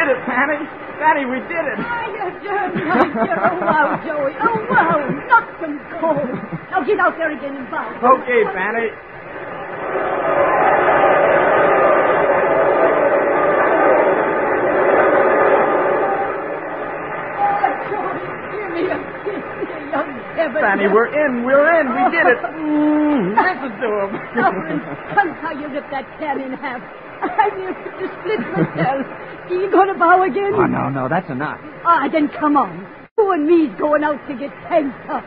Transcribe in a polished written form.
did it, Fanny. Fanny, we did it. Oh, you dirty monster. Oh, wow, Joey. Oh, wow. Knocked him cold. Now get out there again and bounce. Okay, Fanny. Fanny, we're in. We're in. We did it. Listen to him. Come how you ripped that can in half. I near to split myself. Are you going to bow again? Oh, no, that's enough. Ah, then come on. You and me's going out to get tanked up.